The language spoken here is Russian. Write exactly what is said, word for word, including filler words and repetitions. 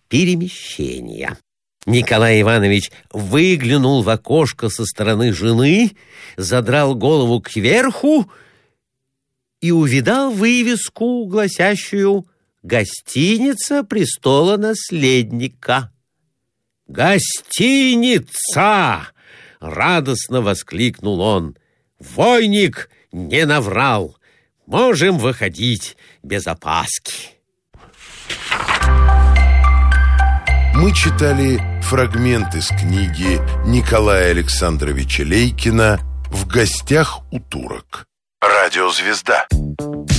перемещения. Николай Иванович выглянул в окошко со стороны жены, задрал голову кверху и увидал вывеску, гласящую «Гостиница престола наследника». «Гостиница!» — радостно воскликнул он. «Войник не наврал. Можем выходить без опаски». Мы читали фрагмент из книги Николая Александровича Лейкина «В гостях у турок». Радиозвезда.